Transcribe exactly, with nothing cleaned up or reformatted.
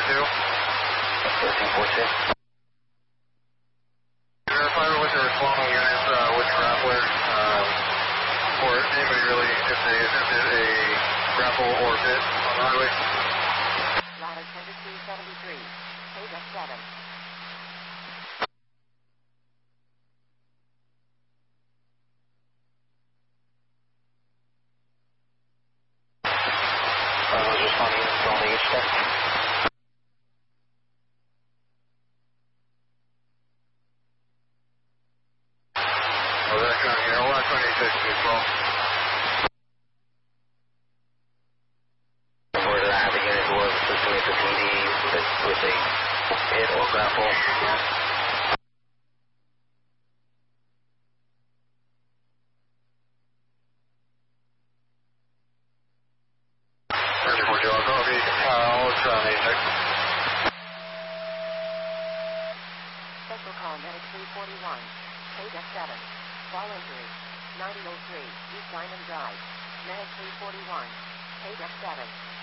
two. thirteen fourteen. Verify with the responding units, uh, with grappler, um, or anybody really, if they attempted a grapple or bit on the highway. Ladder ten to two seventy-three. Eight F seven. Uh, those responding units on the H deck. Oh, that's coming here. one twenty-six, as well. Where the having unit was assisting with the P D with, with a hit or grapple. thirty-four, Joe. Copy. Uh, let's try on eight six. Special call medic three forty-one. eight F seven. Fall injury. ninety oh three. East Diamond Drive. Medic three forty-one. eight F seven.